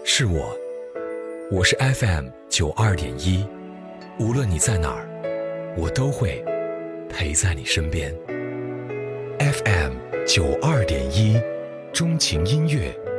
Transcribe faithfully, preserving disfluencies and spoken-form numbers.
是我，我是 F M 九二点一，无论你在哪儿，我都会陪在你身边。F M 九二点一，钟情音乐，